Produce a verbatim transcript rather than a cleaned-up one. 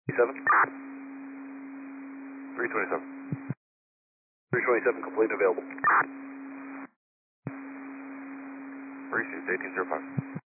seven. three twenty-seven. three twenty-seven, complete and available. Received eighteen zero five.